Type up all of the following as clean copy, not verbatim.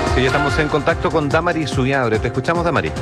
Sí, ya estamos en contacto con Damari Zubiabre. Te escuchamos, Damari.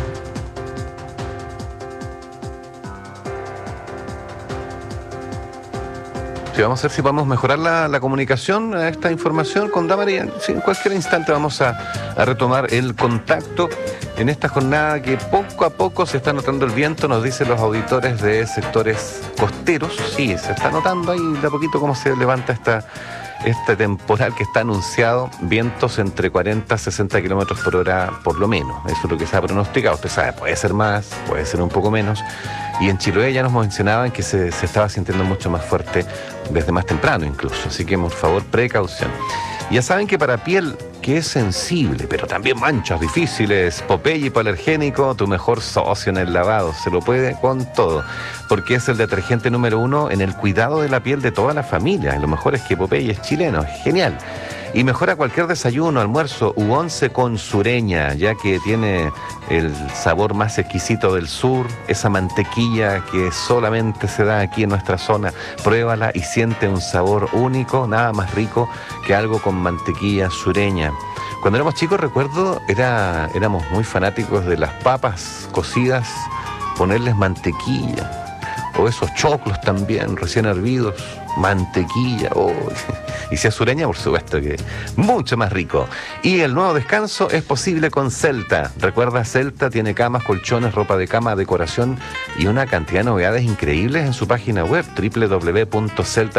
Sí, vamos a ver si podemos mejorar la comunicación a esta información con Damari. Sí, en cualquier instante vamos a retomar el contacto en esta jornada que poco a poco se está notando el viento, nos dicen los auditores de sectores costeros. Sí, se está notando ahí de a poquito cómo se levanta este temporal que está anunciado, vientos entre 40 a 60 kilómetros por hora por lo menos. Eso es lo que se ha pronosticado. Usted sabe, puede ser más, puede ser un poco menos. Y en Chiloé ya nos mencionaban que se estaba sintiendo mucho más fuerte desde más temprano incluso. Así que, por favor, precaución. Ya saben que para piel que es sensible, pero también manchas difíciles, Popeye hipoalergénico, tu mejor socio en el lavado. Se lo puede con todo, porque es el detergente número 1 en el cuidado de la piel de toda la familia. Y lo mejor es que Popeye es chileno, es genial. Y mejora cualquier desayuno, almuerzo u once con Sureña, ya que tiene el sabor más exquisito del sur, esa mantequilla que solamente se da aquí en nuestra zona. Pruébala y siente un sabor único, nada más rico que algo con mantequilla Sureña. Cuando éramos chicos, recuerdo, éramos muy fanáticos de las papas cocidas, ponerles mantequilla. O esos choclos también, recién hervidos, mantequilla, oh. Y si es Sureña, por supuesto que mucho más rico. Y el nuevo descanso es posible con Celta. Recuerda, Celta tiene camas, colchones, ropa de cama, decoración y una cantidad de novedades increíbles en su página web,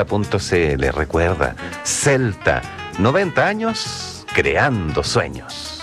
www.celta.cl. Recuerda, Celta, 90 años creando sueños.